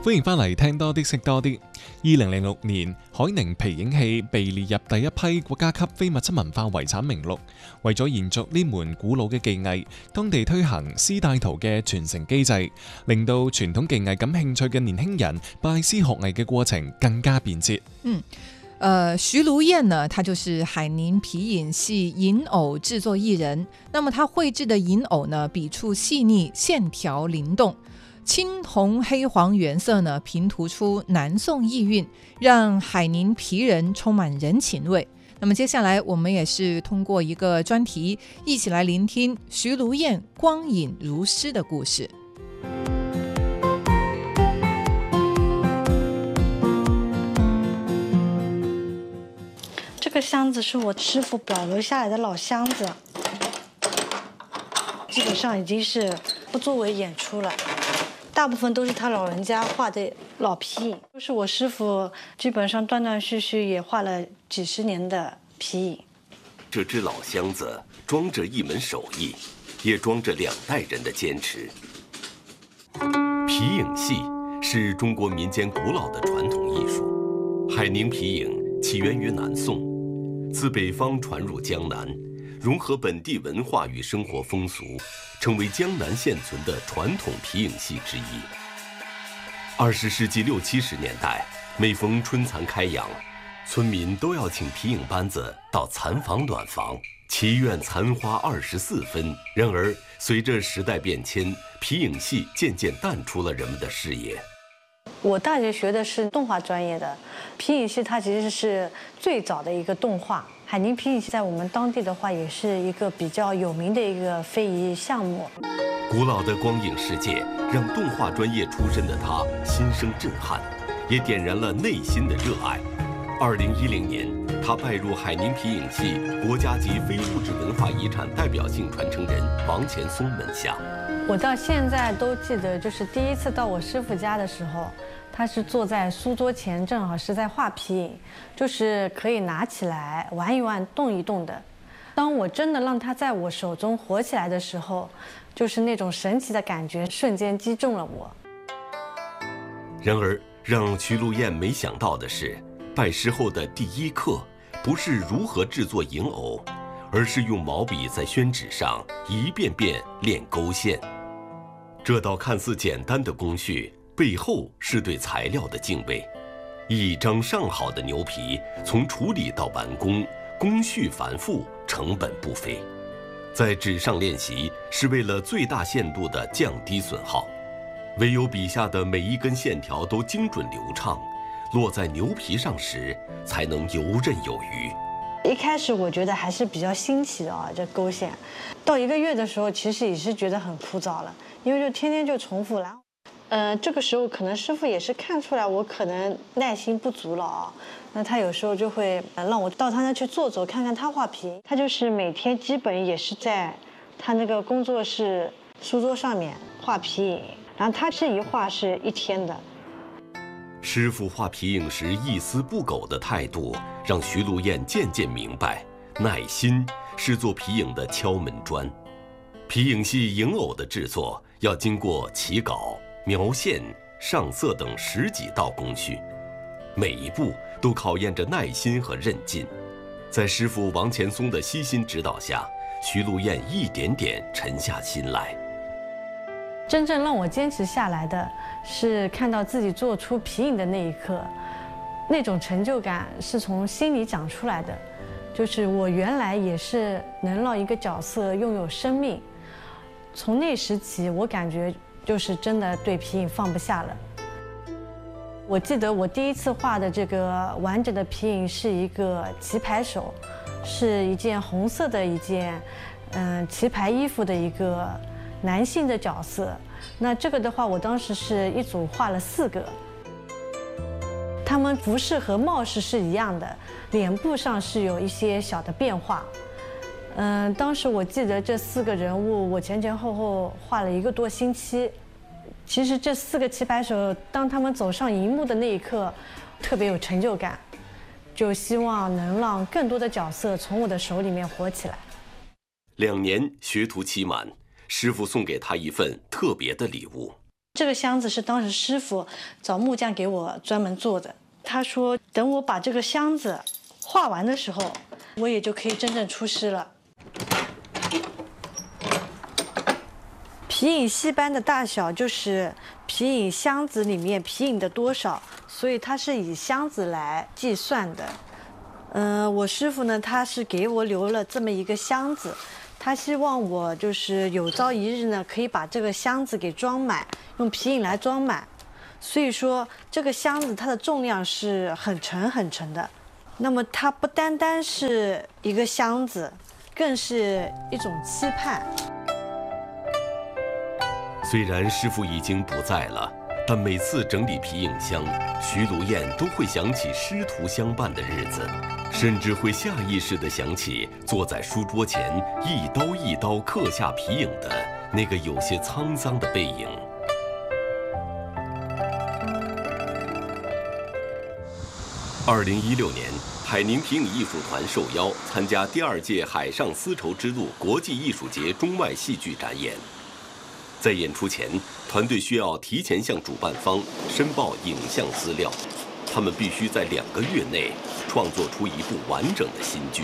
歡迎翻嚟聽多啲識多啲。2006年，海寧皮影戲被列入第一批國家級非物質文化遺產名錄。為咗延續呢門古老嘅技藝，當地推行師帶徒嘅傳承機制，令到傳統技藝感興趣嘅年輕人拜師學藝嘅過程更加便捷。 徐如燕呢，他就是海寧皮影戲銀偶製作藝人。那麼他繪製的銀偶呢，筆觸細膩，線條靈動，青紅黑黃原色呢，拼塗出南宋意韻，讓海寧皮人充滿人情味。那麼接下來我們也是通過一個專題，一起來聆聽徐如燕光影如詩的故事。 这个箱子是我师傅保留下来的老箱子，基本上已经是不作为演出了，大部分都是他老人家画的老皮影，就是我师傅基本上断断续续也画了几十年的皮影。 这只老箱子装着一门手艺，也装着2代人的坚持。皮影戏是中国民间古老的传统艺术，海宁皮影起源于南宋，自北方传入江南，融合本地文化与生活风俗，成为江南现存的传统皮影戏之一。20世纪60、70年代，每逢春蚕开阳，村民都要请皮影班子到蚕房暖房，祈愿蚕花24分。然而，随着时代变迁，皮影戏渐渐淡出了人们的视野。 我大学学的是动画专业的，皮影戏它其实是最早的一个动画。海宁皮影戏在我们当地的话，也是一个比较有名的一个非遗项目。 古老的光影世界让动画专业出身的他心生震撼，也点燃了内心的热爱。2010年，他拜入海宁皮影戏国家级非物质文化遗产代表性传承人王前松门下。 我到现在都记得，就是第一次到我师傅家的时候，他是坐在书桌前，正好是在画皮影，就是可以拿起来玩一玩、动一动的。当我真的让他在我手中活起来的时候，就是那种神奇的感觉瞬间击中了我。 然而，让徐如燕没想到的是，拜师后的第一课不是如何制作银偶，而是用毛笔在宣纸上一遍遍练勾线。这道看似简单的工序，背后是对材料的敬畏。一张上好的牛皮，从处理到完工，工序繁复，成本不菲。在纸上练习，是为了最大限度地降低损耗。唯有笔下的每一根线条都精准流畅，落在牛皮上时，才能游刃有余。 一开始我觉得还是比较新奇的啊，这勾线。到1个月的时候，其实也是觉得很枯燥了，因为就天天就重复了。这个时候可能师傅也是看出来我可能耐心不足了啊，那他有时候就会让我到他那去坐坐，看看他画皮。他就是每天基本也是在他那个工作室书桌上面画皮影，然后他这一画是1天的。 师傅画皮影时一丝不苟的态度，让徐如燕渐渐明白，耐心是做皮影的敲门砖。皮影戏银偶的制作要经过起稿、描线、上色等10几道工序，每一步都考验着耐心和韧劲。在师傅王前松的悉心指导下，徐如燕一点点沉下心来。 真正让我坚持下来的是看到自己做出皮影的那一刻，那种成就感是从心里长出来的。就是我原来也是能让一个角色拥有生命，从那时起，我感觉就是真的对皮影放不下了。我记得我第一次画的这个完整的皮影是一个棋牌手，是一件红色的一件棋牌衣服的一个男性的角色。那这个的话，我当时是一组画了4个，他们服饰和帽饰是一样的，脸部上是有一些小的变化。当时我记得这4个人物，我前前后后画了1个多星期。其实这4个棋牌手，当他们走上荧幕的那一刻，特别有成就感，就希望能让更多的角色从我的手里面活起来。 2年学徒期满，师傅送给他一份特别的礼物。 这个箱子是当时师傅找木匠给我专门做的。他说，等我把这个箱子画完的时候，我也就可以真正出师了。皮影戏班的大小就是皮影箱子里面皮影的多少，所以它是以箱子来计算的。我师傅呢，他是给我留了这么一个箱子，他希望我就是有朝一日呢，可以把这个箱子给装满，用皮影来装满。所以说，这个箱子它的重量是很沉很沉的。那么它不单单是一个箱子，更是一种期盼。 虽然师傅已经不在了，但每次整理皮影箱，徐如燕都会想起师徒相伴的日子，甚至会下意识地想起坐在书桌前一刀一刀刻下皮影的那个有些沧桑的背影。2016年，海宁皮影艺术团受邀参加第2届海上丝绸之路国际艺术节中外戏剧展演。在演出前，团队需要提前向主办方申报影像资料，他们必须在2个月内创作出一部完整的新剧。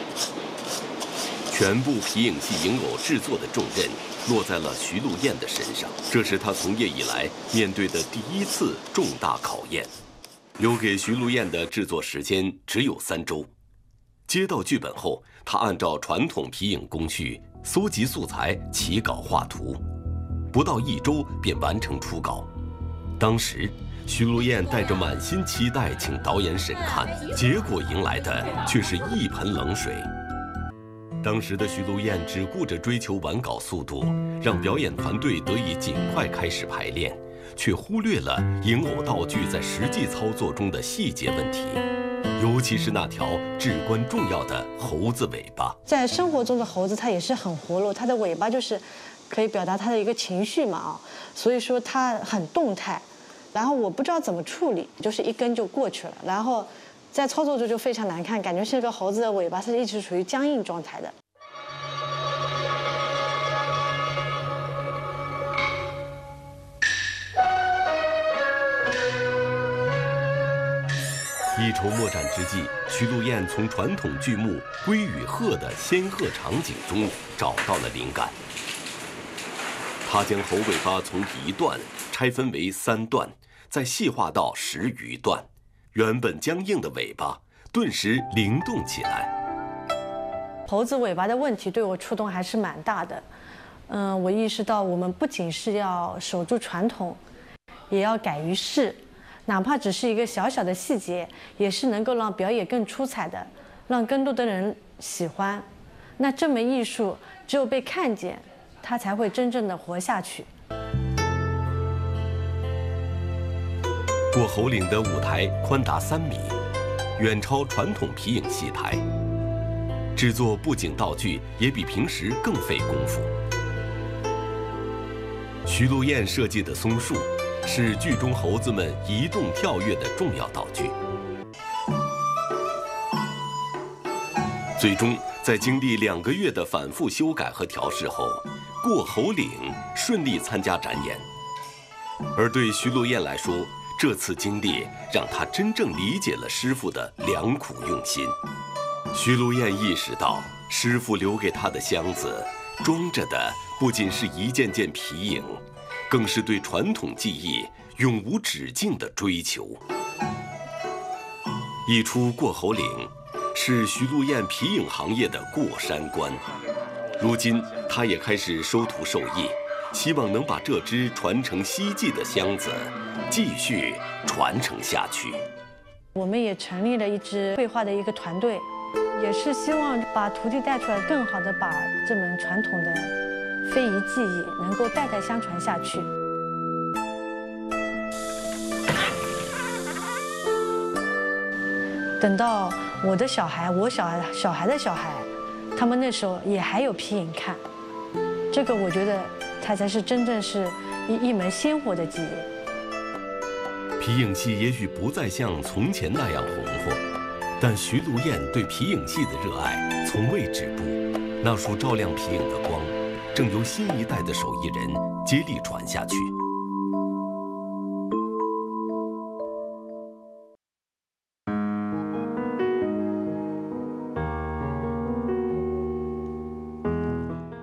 全部皮影戏影偶制作的重任落在了徐露燕的身上，这是她从业以来面对的第1次重大考验。留给徐露燕的制作时间只有3周。接到剧本后，她按照传统皮影工序搜集素材、起稿画图，不到1周便完成初稿。当时，徐露燕带着满心期待请导演审看，结果迎来的却是一盆冷水。当时的徐露燕只顾着追求完稿速度，让表演团队得以尽快开始排练，却忽略了影偶道具在实际操作中的细节问题，尤其是那条至关重要的猴子尾巴。 在生活中的猴子，它也是很活络，它的尾巴就是可以表达它的一个情绪嘛啊，所以说它很动态。然后我不知道怎么处理，就是一根就过去了，然后在操作中就非常难看，感觉是个猴子的尾巴是一直处于僵硬状态的。 一筹莫展之际，徐露燕从传统剧目《龟与鹤》的仙鹤场景中找到了灵感。她将猴尾巴从1段拆分为3段，再细化到10余段，原本僵硬的尾巴顿时灵动起来。 猴子尾巴的问题对我触动还是蛮大的。我意识到我们不仅是要守住传统，也要改于世。哪怕只是一个小小的细节，也是能够让表演更出彩的，让更多的人喜欢。那这门艺术只有被看见，它才会真正的活下去。 过猴岭的舞台宽达3米，远超传统皮影戏台，制作布景道具也比平时更费功夫。徐露燕设计的松树是剧中猴子们移动跳跃的重要道具。最终，在经历2个月的反复修改和调试后，过猴岭顺利参加展演。而对徐露燕来说，这次经历让她真正理解了师傅的良苦用心。徐露燕意识到，师傅留给她的箱子装着的不仅是一件件皮影，更是对传统技艺永无止境的追求。一出过猴岭是徐露燕皮影行业的过山关，如今她也开始收徒授艺，希望能把这只传承希冀的箱子继续传承下去。 我们也成立了一支绘画的一个团队，也是希望把徒弟带出来，更好的把这门传统的非遗技艺能够代代相传下去。等到我的小孩，我小孩的小孩，他们那时候也还有皮影看，这个我觉得它才是真正是一门鲜活的技艺。 皮影戏也许不再像从前那样红火，但徐露燕对皮影戏的热爱从未止步。那束照亮皮影的光，正由新一代的手艺人接力传下去。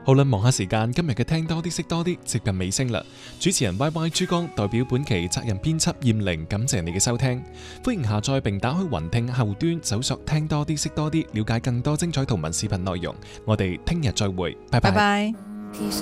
好啦，望下時間，今日嘅聽多啲識多啲接近尾聲啦。主持人 YY 珠江代表本期責任編輯燕玲，感謝你嘅收聽。歡迎下載並打開雲聽後端搜索聽多啲識多啲，了解更多精彩圖文視頻內容。我哋聽日再會，拜拜。 拜拜。